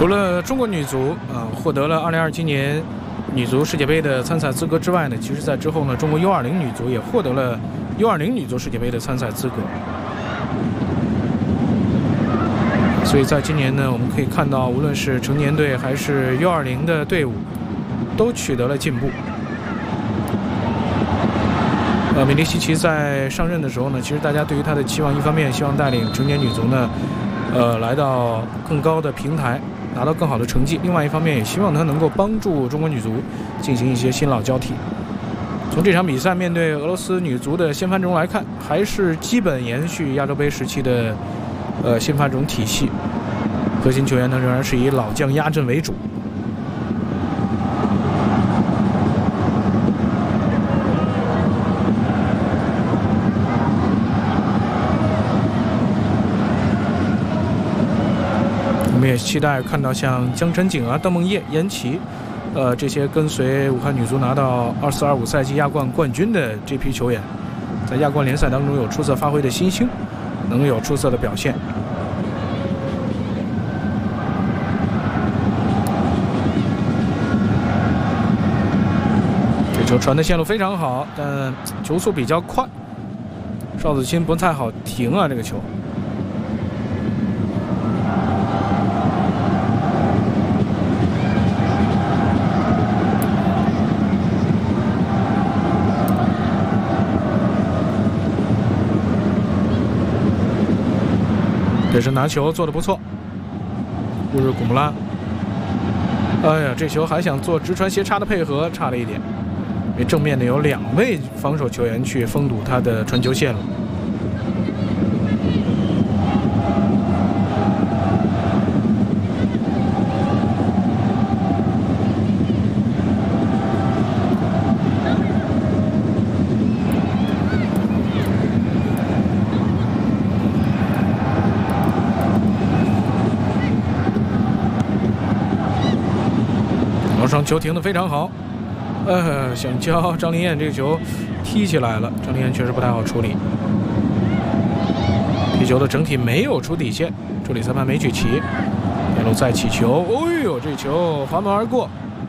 除了中国女足获得了2027年女足世界杯的参赛资格之外呢，其实在之后呢，中国U20女足也获得了U20女足世界杯的参赛资格。所以在今年呢，我们可以看到，无论是成年队还是U20的队伍，都取得了进步。米利西奇在上任的时候呢，其实大家对于他的期望，一方面希望带领成年女足呢，来到更高的平台，拿到更好的成绩；另外一方面，也希望他能够帮助中国女足进行一些新老交替。从这场比赛面对俄罗斯女足的先发阵容来看，还是基本延续亚洲杯时期的先发这种体系，核心球员呢仍然是以老将压阵为主。我们也期待看到像江晨景啊、邓梦叶、严琦，这些跟随武汉女足拿到24-25赛季亚冠冠军的这批球员，在亚冠联赛当中有出色发挥的新星，能有出色的表现。这球传的线路非常好，但球速比较快，邵子钦不太好停啊，这个球。这是拿球做得不错，乌日古穆拉。哎呀，这球还想做直传斜插的配合，差了一点，因为正面的有2位防守球员去封堵他的传球线路。上球停得非常好，想教张琳艳这个球踢起来了，张琳艳确实不太好处理，踢球的整体没有出底线，助理裁判没举旗，边路再起球，哎呦，这球滑门而过，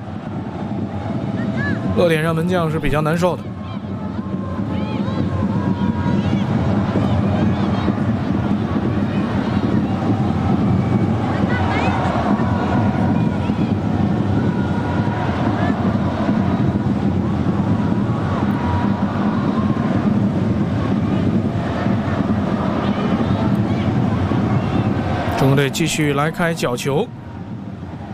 落点让门将是比较难受的。中国队继续来开角球，